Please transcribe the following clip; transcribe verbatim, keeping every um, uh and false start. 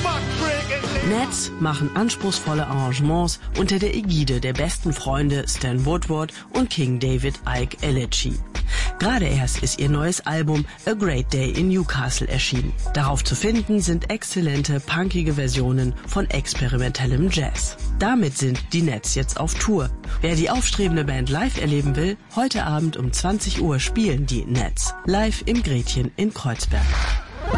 Nets machen anspruchsvolle Arrangements unter der Ägide der besten Freunde Stan Woodward und King David Icke Ellici. Gerade erst ist ihr neues Album A Great Day in Newcastle erschienen. Darauf zu finden sind exzellente, punkige Versionen von experimentellem Jazz. Damit sind die Nets jetzt auf Tour. Wer die aufstrebende Band live erleben will, heute Abend um zwanzig Uhr spielen die Nets live im Gretchen in Kreuzberg.